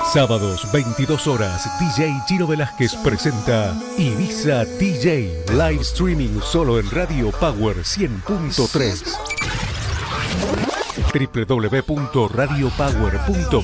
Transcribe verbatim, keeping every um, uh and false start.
Sábados, veintidós horas, D J Chino Velázquez presenta Ibiza D J, live streaming solo en Radio Power cien punto tres. w w w punto radio power punto